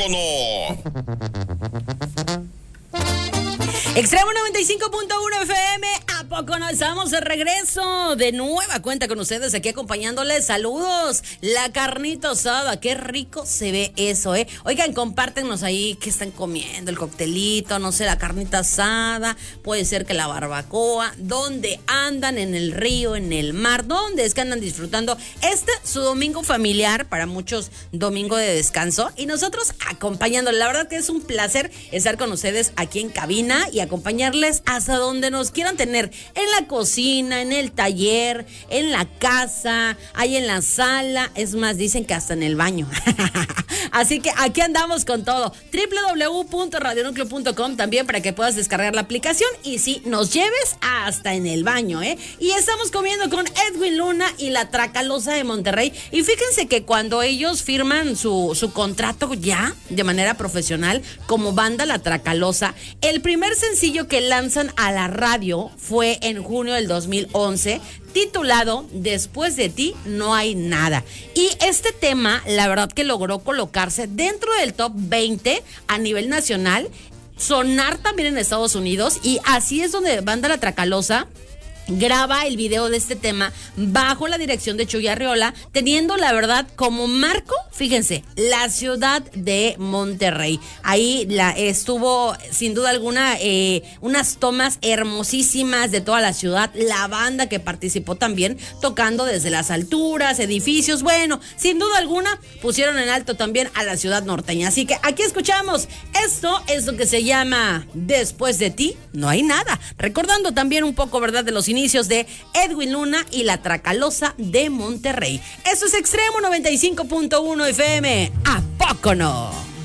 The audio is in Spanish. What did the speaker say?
no? Extremo 95.1 FM, ¿a poco no? Estamos de regreso de nueva cuenta con ustedes aquí acompañándoles. Saludos, la carnita asada, qué rico se ve eso, ¿eh? Oigan, compártenos ahí qué están comiendo, el coctelito, no sé, la carnita asada, puede ser que la barbacoa, dónde andan, en el río, en el mar, dónde es que andan disfrutando su domingo familiar, para muchos domingo de descanso, y nosotros acompañándoles. La verdad que es un placer estar con ustedes aquí en cabina y acompañarles hasta donde nos quieran tener, en la cocina, en el taller, en la casa, ahí en la sala, es más, dicen que hasta en el baño. Así que aquí andamos con todo. www.radionucleo.com también para que puedas descargar la aplicación y sí, nos lleves hasta en el baño, ¿eh? Y estamos comiendo con Edwin Luna y la Tracalosa de Monterrey. Y fíjense que cuando ellos firman su contrato ya de manera profesional como banda La Tracalosa, el primer sencillo que lanzan a la radio fue en junio del 2011, titulado Después de ti no hay nada. Y este tema, la verdad que logró colocarse dentro del top 20 a nivel nacional, sonar también en Estados Unidos, y así es donde Banda La Tracalosa graba el video de este tema bajo la dirección de Chuy Arriola, teniendo la verdad como marco, fíjense, la ciudad de Monterrey. Ahí estuvo sin duda alguna unas tomas hermosísimas de toda la ciudad, la banda que participó también tocando desde las alturas, edificios, bueno, sin duda alguna pusieron en alto también a la ciudad norteña. Así que aquí escuchamos, esto es lo que se llama Después de ti no hay nada, recordando también un poco, ¿verdad?, de los inicios de Edwin Luna y la Tracalosa de Monterrey. Eso es Extremo 95.1 FM. ¿A poco no?